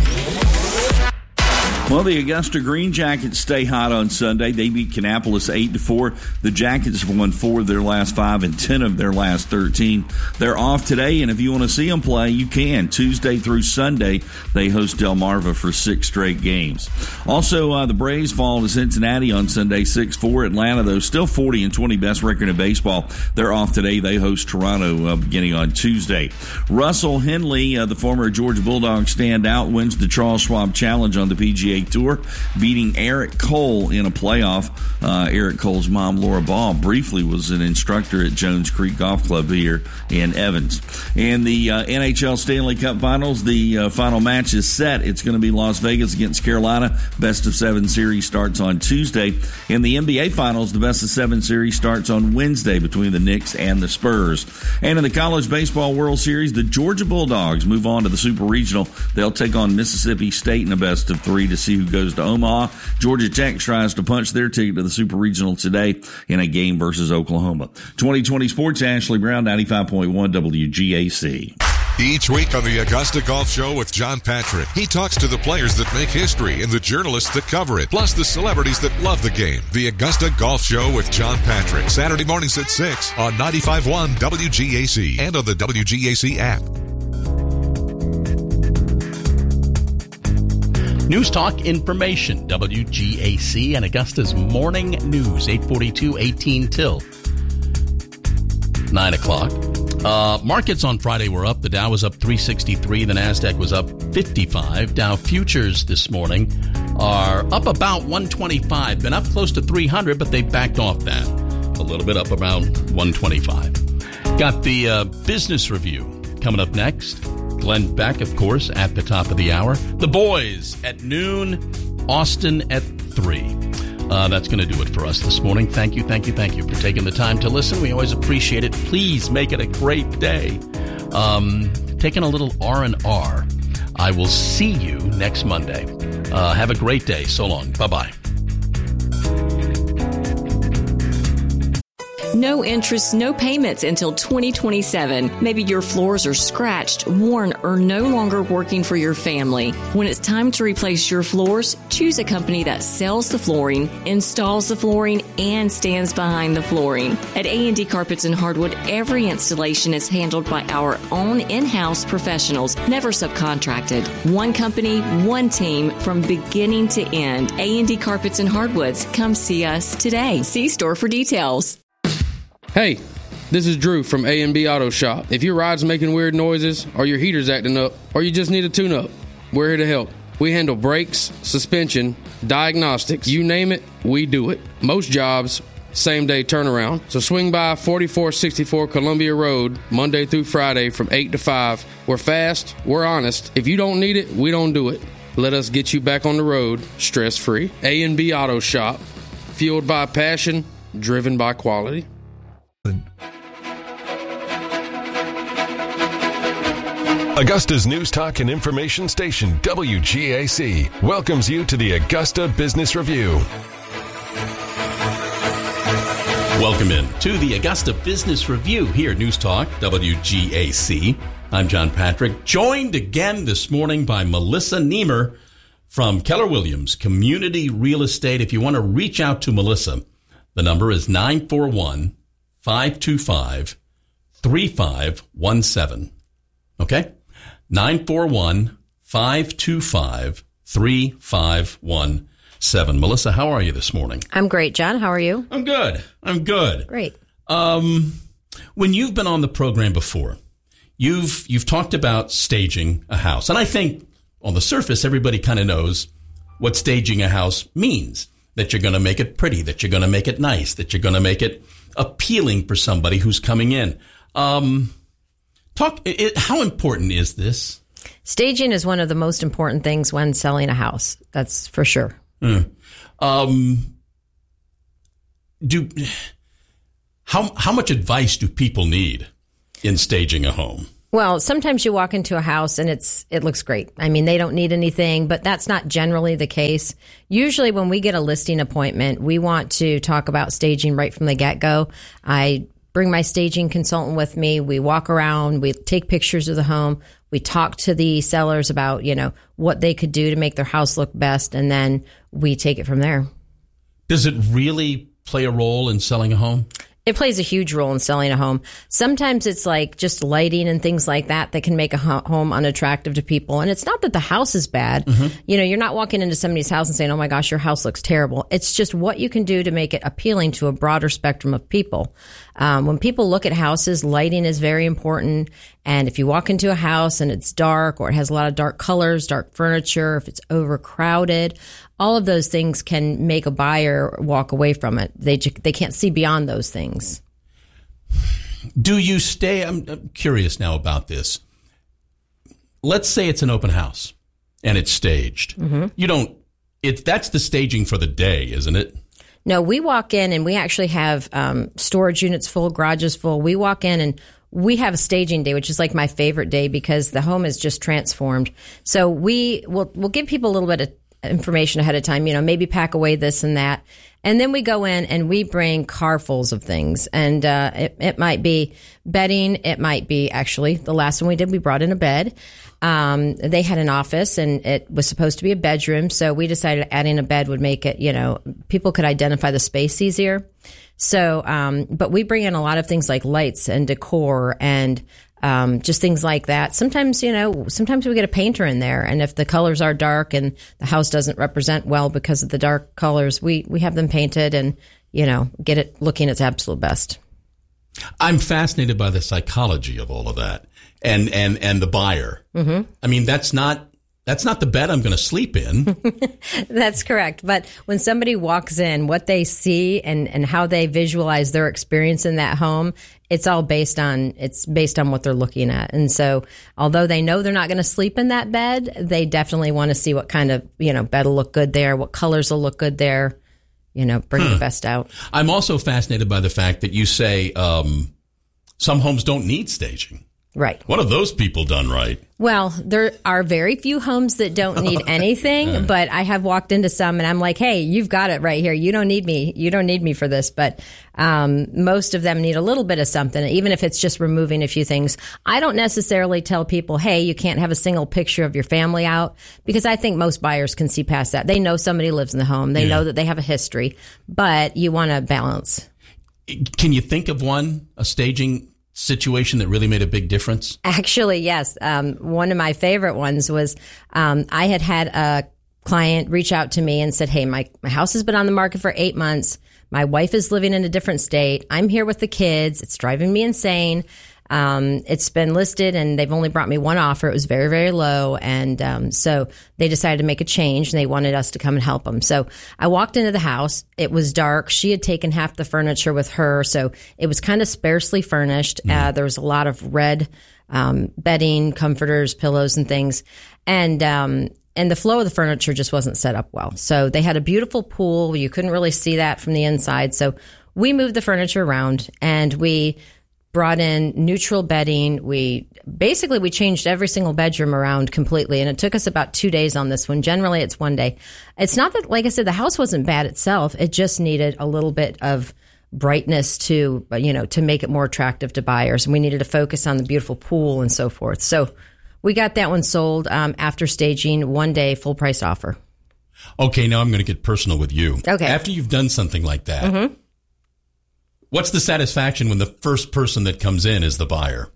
Well, the Augusta Green Jackets stay hot on Sunday. They beat Kannapolis eight to four. The Jackets have won four of their last five and ten of their last thirteen. They're off today, and if you want to see them play, you can. Tuesday through Sunday, they host Delmarva for six straight games. Also, uh, the Braves fall to Cincinnati on Sunday, six four. Atlanta, though, still forty and twenty, best record in baseball. They're off today. They host Toronto uh, beginning on Tuesday. Russell Henley, uh, the former Georgia Bulldog standout, wins the Charles Schwab Challenge on the P G A Tour, beating Eric Cole in a playoff. Uh, Eric Cole's mom, Laura Ball, briefly was an instructor at Jones Creek Golf Club here in Evans. And the uh, N H L Stanley Cup Finals, the uh, final match is set. It's going to be Las Vegas against Carolina. Best of seven series starts on Tuesday. In the N B A Finals, the best of seven series starts on Wednesday between the Knicks and the Spurs. And in the College Baseball World Series, the Georgia Bulldogs move on to the Super Regional. They'll take on Mississippi State in a best of three to see who goes to Omaha. Georgia Tech tries to punch their ticket to the Super Regional today in a game versus Oklahoma. twenty twenty Sports, Ashley Brown, ninety-five point one W G A C. Each week on the Augusta Golf Show with John Patrick, he talks to the players that make history and the journalists that cover it, plus the celebrities that love the game. The Augusta Golf Show with John Patrick, Saturday mornings at six on ninety-five point one W G A C and on the W G A C app. News Talk Information, W G A C and Augusta's Morning News, eight forty-two, eighteen till nine o'clock. Uh, markets on Friday were up. The Dow was up three sixty-three. The NASDAQ was up fifty-five. Dow futures this morning are up about one twenty-five. Been up close to three hundred, but they backed off that. A little bit up around one twenty-five. Got the uh, business review coming up next. Glenn Beck, of course, at the top of the hour. The Boys at noon. Austin at three. Uh, that's going to do it for us this morning. Thank you, thank you, thank you for taking the time to listen. We always appreciate it. Please make it a great day. Um, taking a little R and R. I will see you next Monday. Uh, have a great day. So long. Bye-bye. No interest, no payments until twenty twenty-seven. Maybe your floors are scratched, worn, or no longer working for your family. When it's time to replace your floors, choose a company that sells the flooring, installs the flooring, and stands behind the flooring. At A and D Carpets and Hardwood, every installation is handled by our own in-house professionals, never subcontracted. One company, one team, from beginning to end. A and D Carpets and Hardwoods. Come see us today. See store for details. Hey, this is Drew from A and B Auto Shop. If your ride's making weird noises, or your heater's acting up, or you just need a tune-up, we're here to help. We handle brakes, suspension, diagnostics, you name it, we do it. Most jobs, same-day turnaround. So swing by forty-four sixty-four Columbia Road, Monday through Friday from eight to five. We're fast, we're honest. If you don't need it, we don't do it. Let us get you back on the road, stress-free. A and B Auto Shop, fueled by passion, driven by quality. Augusta's News Talk and Information Station, W G A C, welcomes you to the Augusta Business Review. Welcome in to the Augusta Business Review here at News Talk, W G A C. I'm John Patrick, joined again this morning by Melissa Niemer from Keller Williams Community Real Estate. If you want to reach out to Melissa, the number is nine four one, five two five, three five one seven. Okay? nine four one, five two five, three five one seven. Melissa, how are you this morning? I'm great, John. How are you? I'm good. I'm good. Great. Um, when you've been on the program before, you've you've talked about staging a house. And I think on the surface, everybody kind of knows what staging a house means, that you're going to make it pretty, that you're going to make it nice, that you're going to make it appealing for somebody who's coming in. Um, talk. It, how important is this? Staging is one of the most important things when selling a house. That's for sure. Mm. Um, do how how much advice do people need in staging a home? Well, sometimes you walk into a house and it's it looks great. I mean, they don't need anything, but that's not generally the case. Usually when we get a listing appointment, we want to talk about staging right from the get-go. I bring my staging consultant with me. We walk around, we take pictures of the home. We talk to the sellers about, you know, what they could do to make their house look best, and then we take it from there. Does it really play a role in selling a home? It plays a huge role in selling a home. Sometimes it's like just lighting and things like that that can make a home unattractive to people. And it's not that the house is bad. Mm-hmm. You know, you're not walking into somebody's house and saying, oh my gosh, your house looks terrible. It's just what you can do to make it appealing to a broader spectrum of people. Um, when people look at houses, lighting is very important. And if you walk into a house and it's dark or it has a lot of dark colors, dark furniture, if it's overcrowded, all of those things can make a buyer walk away from it. They they can't see beyond those things. Do you stay? I'm, I'm curious now about this. Let's say it's an open house and it's staged. Mm-hmm. You don't. It that's the staging for the day, isn't it? No, we walk in and we actually have um, storage units full, garages full. We walk in and we have a staging day, which is like my favorite day because the home is just transformed. So we will we'll give people a little bit of information ahead of time, you know, maybe pack away this and that. And then we go in and we bring carfuls of things. And uh, it, it might be bedding. It might be actually the last one we did, we brought in a bed. Um, they had an office and it was supposed to be a bedroom. So we decided adding a bed would make it, you know, people could identify the space easier. So, um, but we bring in a lot of things like lights and decor and Um, just things like that. Sometimes, you know, sometimes we get a painter in there, and if the colors are dark and the house doesn't represent well because of the dark colors, we, we have them painted and, you know, get it looking its absolute best. I'm fascinated by the psychology of all of that and, and, and the buyer. Mm-hmm. I mean, that's not, that's not the bed I'm going to sleep in. That's correct. But when somebody walks in, what they see and, and how they visualize their experience in that home, it's all based on it's based on what they're looking at. And so although they know they're not going to sleep in that bed, they definitely want to see what kind of, you know, bed will look good there, what colors will look good there, you know, bring hmm. the best out. I'm also fascinated by the fact that you say um, some homes don't need staging. Right. What have those people done right? Well, there are very few homes that don't need anything, yeah. But I have walked into some and I'm like, hey, you've got it right here. You don't need me. You don't need me for this. But um, most of them need a little bit of something, even if it's just removing a few things. I don't necessarily tell people, hey, you can't have a single picture of your family out, because I think most buyers can see past that. They know somebody lives in the home. They yeah. know that they have a history, but you want to balance. Can you think of one, a staging situation that really made a big difference? Actually, yes. Um, one of my favorite ones was um, I had had a client reach out to me and said, hey, my, my house has been on the market for eight months. My wife is living in a different state. I'm here with the kids. It's driving me insane. Um, it's been listed and they've only brought me one offer. It was very, very low. And um, so they decided to make a change and they wanted us to come and help them. So I walked into the house. It was dark. She had taken half the furniture with her. So it was kind of sparsely furnished. Mm. Uh, there was a lot of red um, bedding, comforters, pillows, and things. And um, and the flow of the furniture just wasn't set up well. So they had a beautiful pool. You couldn't really see that from the inside. So we moved the furniture around and we brought in neutral bedding. We basically, we changed every single bedroom around completely. And it took us about two days on this one. Generally, it's one day. It's not that, like I said, the house wasn't bad itself. It just needed a little bit of brightness to, you know, to make it more attractive to buyers. And we needed to focus on the beautiful pool and so forth. So we got that one sold um, after staging, one day, full price offer. Okay, now I'm going to get personal with you. Okay. After you've done something like that, mm-hmm. what's the satisfaction when the first person that comes in is the buyer?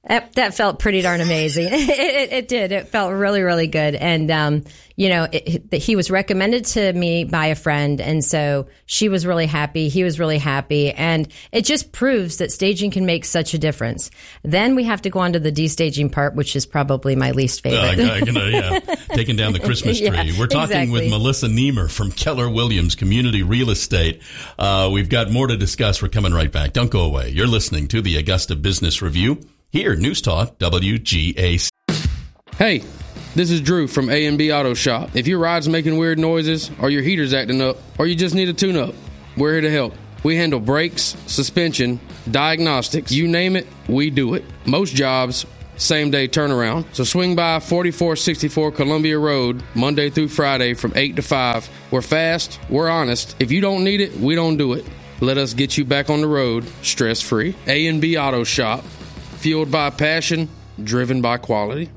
That, that felt pretty darn amazing. it, it, it did. It felt really, really good. And, um, you know, it, it, he was recommended to me by a friend. And so she was really happy. He was really happy. And it just proves that staging can make such a difference. Then we have to go on to the destaging part, which is probably my least favorite. Uh, gonna, yeah, taking down the Christmas tree. Yeah, We're talking exactly. with Melissa Niemer from Keller Williams Community Real Estate. Uh, we've got more to discuss. We're coming right back. Don't go away. You're listening to the Augusta Business Review. Here, News Talk, W G A C. Hey, this is Drew from A and B Auto Shop. If your ride's making weird noises, or your heater's acting up, or you just need a tune-up, we're here to help. We handle brakes, suspension, diagnostics, you name it, we do it. Most jobs, same-day turnaround. So swing by forty-four sixty-four Columbia Road, Monday through Friday from eight to five. We're fast, we're honest. If you don't need it, we don't do it. Let us get you back on the road, stress-free. A and B Auto Shop. Fueled by passion, driven by quality.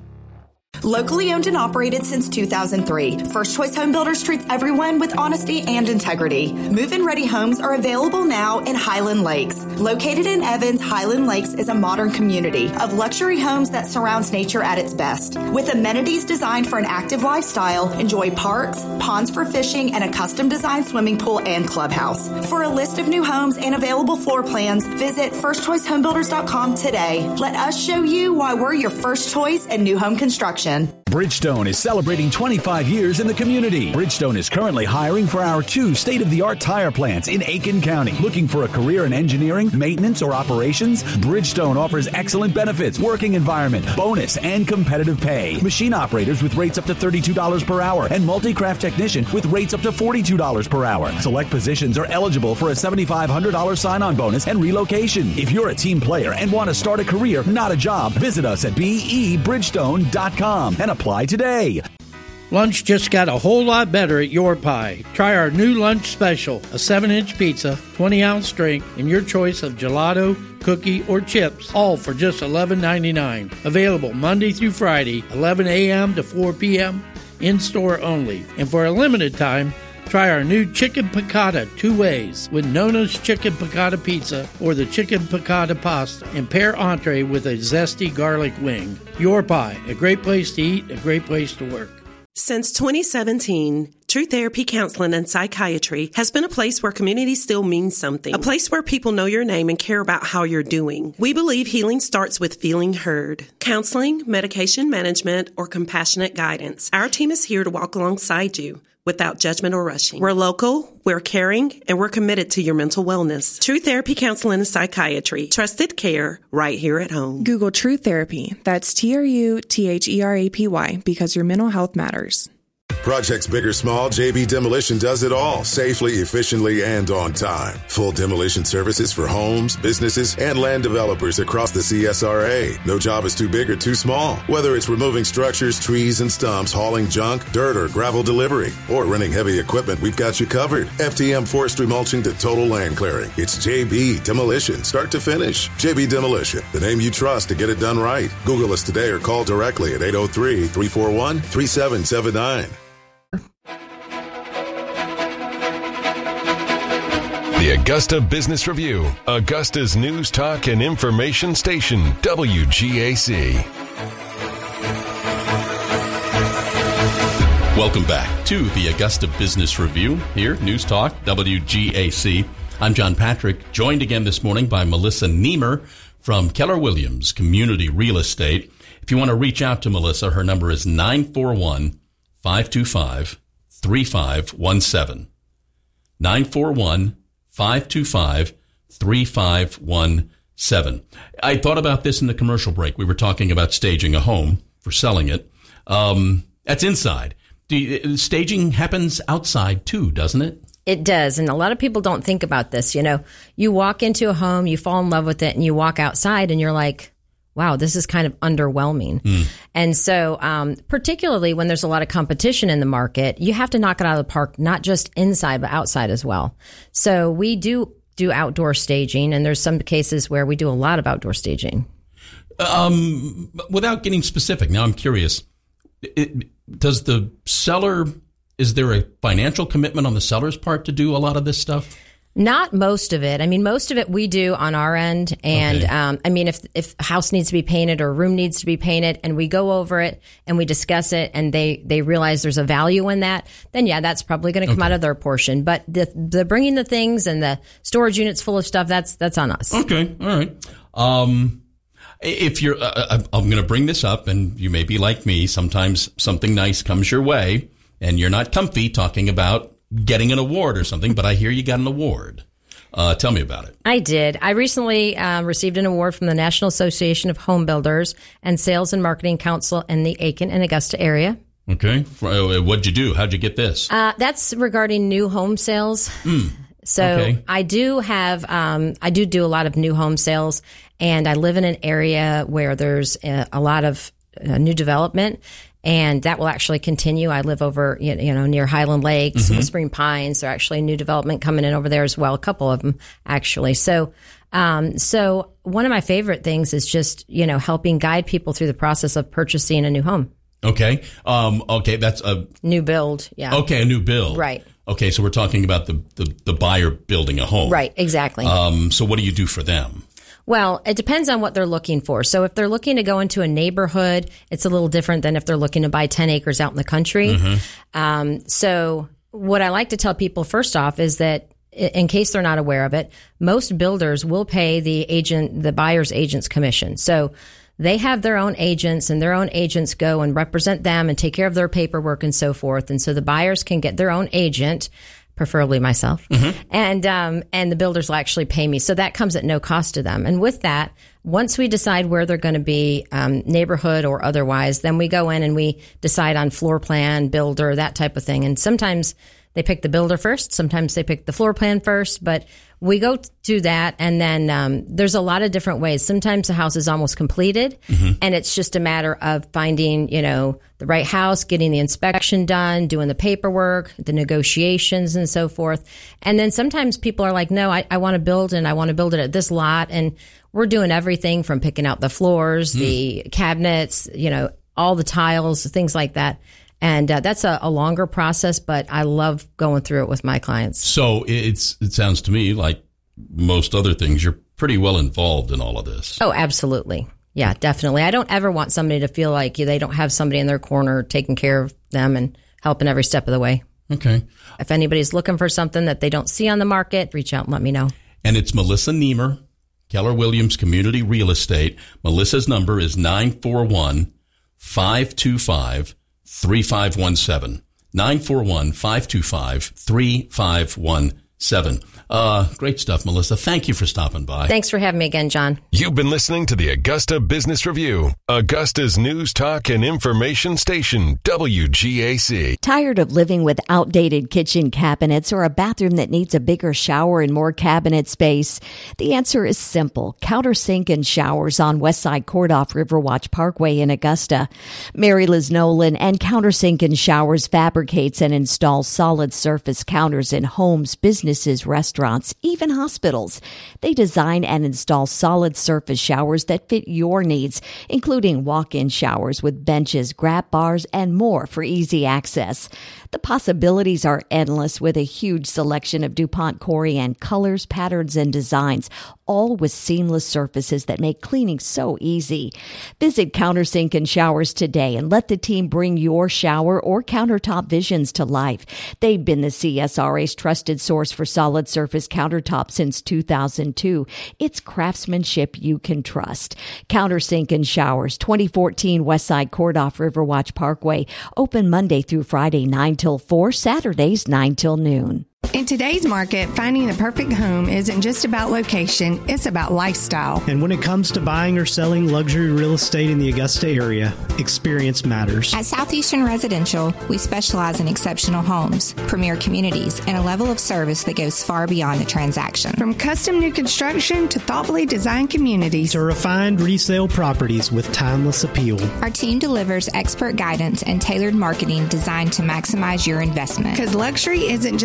Locally owned and operated since two thousand three, First Choice Home Builders treats everyone with honesty and integrity. Move-in ready homes are available now in Highland Lakes. Located in Evans, Highland Lakes is a modern community of luxury homes that surrounds nature at its best. With amenities designed for an active lifestyle, enjoy parks, ponds for fishing, and a custom-designed swimming pool and clubhouse. For a list of new homes and available floor plans, visit first choice home builders dot com today. Let us show you why we're your first choice in new home construction. Bridgestone is celebrating twenty-five years in the community. Bridgestone is currently hiring for our two state-of-the-art tire plants in Aiken County. Looking for a career in engineering, maintenance, or operations? Bridgestone offers excellent benefits, working environment, bonus, and competitive pay. Machine operators with rates up to thirty-two dollars per hour and multi-craft technician with rates up to forty-two dollars per hour. Select positions are eligible for a seven thousand five hundred dollars sign-on bonus and relocation. If you're a team player and want to start a career, not a job, visit us at B E bridgestone dot com and apply today. Lunch just got a whole lot better at Your Pie. Try our new lunch special, a seven-inch pizza, twenty ounce drink, and your choice of gelato, cookie, or chips, all for just eleven ninety-nine. Available Monday through Friday, eleven a.m. to four p.m., in-store only. And for a limited time, try our new Chicken Piccata two ways with Nona's Chicken Piccata Pizza or the Chicken Piccata Pasta and pair entree with a zesty garlic wing. Your Pie, a great place to eat, a great place to work. Since twenty seventeen, True Therapy Counseling and Psychiatry has been a place where community still means something. A place where people know your name and care about how you're doing. We believe healing starts with feeling heard. Counseling, medication management, or compassionate guidance. Our team is here to walk alongside you without judgment or rushing. We're local, we're caring, and we're committed to your mental wellness. True Therapy Counseling and Psychiatry. Trusted care right here at home. Google True Therapy. That's T R U T H E R A P Y because your mental health matters. Projects big or small, J B Demolition does it all safely, efficiently, and on time. Full demolition services for homes, businesses, and land developers across the C S R A. No job is too big or too small. Whether it's removing structures, trees, and stumps, hauling junk, dirt, or gravel delivery, or renting heavy equipment, we've got you covered. F T M forestry mulching to total land clearing. It's J B Demolition, start to finish. J B Demolition, the name you trust to get it done right. Google us today or call directly at eight oh three, three four one, three seven seven nine. The Augusta Business Review, Augusta's news, talk, and information station, W G A C. Welcome back to the Augusta Business Review. Here, News Talk, W G A C. I'm John Patrick, joined again this morning by Melissa Niemer from Keller Williams Community Real Estate. If you want to reach out to Melissa, her number is nine four one, five two five, three five one seven. nine four one, five two five, three five one seven. I thought about this in the commercial break. We were talking about staging a home for selling it. Um, that's inside. Do you, staging happens outside too, doesn't it? It does. And a lot of people don't think about this. You know, you walk into a home, you fall in love with it, and you walk outside and you're like, wow, this is kind of underwhelming. Mm. And so um, particularly when there's a lot of competition in the market, you have to knock it out of the park, not just inside, but outside as well. So we do do outdoor staging, and there's some cases where we do a lot of outdoor staging. Um, without getting specific, now I'm curious, it, does the seller, is there a financial commitment on the seller's part to do a lot of this stuff? Not most of it. I mean, most of it we do on our end. And, okay. um, I mean, if, if a house needs to be painted or a room needs to be painted and we go over it and we discuss it and they, they realize there's a value in that, then yeah, that's probably going to come okay. out of their portion. But the, the bringing the things and the storage units full of stuff, that's, that's on us. Okay. All right. Um, if you're, uh, I'm going to bring this up and you may be like me. Sometimes something nice comes your way and you're not comfy talking about getting an award or something, but I hear you got an award. Uh, tell me about it. I did. I recently um, received an award from the National Association of Home Builders and Sales and Marketing Council in the Aiken and Augusta area. Okay. What'd you do? How'd you get this? Uh, that's regarding new home sales. Mm. So okay. I do have, um, I do do a lot of new home sales, and I live in an area where there's a, a lot of uh, new development. And that will actually continue. I live over, you know, near Highland Lakes, mm-hmm. Whispering Pines. There's actually new development coming in over there as well. A couple of them, actually. So, um, so one of my favorite things is just, you know, helping guide people through the process of purchasing a new home. Okay. Um, okay. That's a new build. Yeah. Okay. A new build. Right. Okay. So we're talking about the, the, the buyer building a home. Right. Exactly. Um, so what do you do for them? Well, it depends on what they're looking for. So if they're looking to go into a neighborhood, it's a little different than if they're looking to buy ten acres out in the country. Mm-hmm. Um, so what I like to tell people first off is that in case they're not aware of it, most builders will pay the agent, the buyer's agent's commission. So they have their own agents, and their own agents go and represent them and take care of their paperwork and so forth. And so the buyers can get their own agent, preferably myself, mm-hmm. and um, and the builders will actually pay me. So that comes at no cost to them. And with that, once we decide where they're going to be, um, neighborhood or otherwise, then we go in and we decide on floor plan, builder, that type of thing. And sometimes they pick the builder first. Sometimes they pick the floor plan first. But we go do that, and then um, there's a lot of different ways. Sometimes the house is almost completed, mm-hmm. and it's just a matter of finding, you know, the right house, getting the inspection done, doing the paperwork, the negotiations, and so forth. And then sometimes people are like, no, I, I want to build, and I want to build it at this lot. And we're doing everything from picking out the floors, mm. the cabinets, you know, all the tiles, things like that. And uh, that's a, a longer process, but I love going through it with my clients. So it's it sounds to me like most other things, you're pretty well involved in all of this. Oh, absolutely. Yeah, definitely. I don't ever want somebody to feel like they don't have somebody in their corner taking care of them and helping every step of the way. Okay. If anybody's looking for something that they don't see on the market, reach out and let me know. And it's Melissa Niemer, Keller Williams Community Real Estate. Melissa's number is nine four one, five two five, three five one seven. nine four one, five two five, three five one seven. Uh, great stuff, Melissa. Thank you for stopping by. Thanks for having me again, John. You've been listening to the Augusta Business Review, Augusta's news, talk, and information station, W G A C. Tired of living with outdated kitchen cabinets or a bathroom that needs a bigger shower and more cabinet space? The answer is simple. Countersink and Showers on Westside Court off Riverwatch Parkway in Augusta. Mary Liz Nolan and Countersink and Showers fabricates and installs solid surface counters in homes, businesses, restaurants, even hospitals. They design and install solid surface showers that fit your needs, including walk-in showers with benches, grab bars, and more for easy access. The possibilities are endless with a huge selection of DuPont Corian colors, patterns, and designs, all with seamless surfaces that make cleaning so easy. Visit Countersink and Showers today and let the team bring your shower or countertop visions to life. They've been the C S R A's trusted source for solid surface countertops since two thousand two. It's craftsmanship you can trust. Countersink and Showers, twenty fourteen Westside Court off Riverwatch Parkway. Open Monday through Friday, nine till four, Saturdays, nine till noon. In today's market, finding the perfect home isn't just about location, it's about lifestyle. And when it comes to buying or selling luxury real estate in the Augusta area, experience matters. At Southeastern Residential, we specialize in exceptional homes, premier communities, and a level of service that goes far beyond the transaction. From custom new construction to thoughtfully designed communities to refined resale properties with timeless appeal. Our team delivers expert guidance and tailored marketing designed to maximize your investment. Because luxury isn't just a price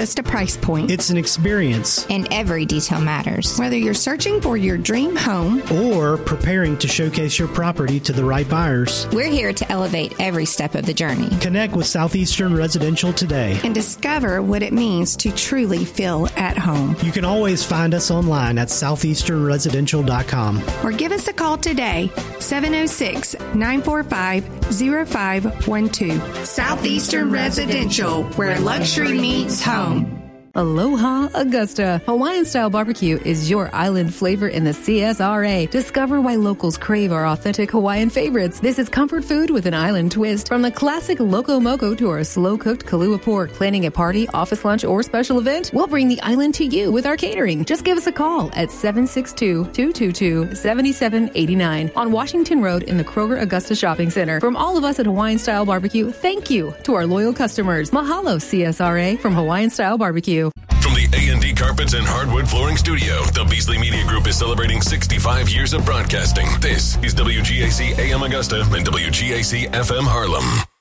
price point. It's an experience. And every detail matters. Whether you're searching for your dream home or preparing to showcase your property to the right buyers, we're here to elevate every step of the journey. Connect with Southeastern Residential today and discover what it means to truly feel at home. You can always find us online at southeastern residential dot com or give us a call today, seven oh six, nine four five, oh five one two. Southeastern Residential, where luxury meets home. Aloha Augusta. Hawaiian Style Barbecue is your island flavor in the C S R A. Discover why locals crave our authentic Hawaiian favorites. This is comfort food with an island twist. From the classic Loco Moco to our slow-cooked Kalua pork. Planning a party, office lunch, or special event? We'll bring the island to you with our catering. Just give us a call at seven six two, two two two, seven seven eight nine on Washington Road in the Kroger Augusta Shopping Center. From all of us at Hawaiian Style Barbecue, thank you to our loyal customers. Mahalo C S R A from Hawaiian Style Barbecue. From the A and D Carpets and Hardwood Flooring Studio, the Beasley Media Group is celebrating sixty-five years of broadcasting. This is W G A C A M Augusta and W G A C F M Harlem.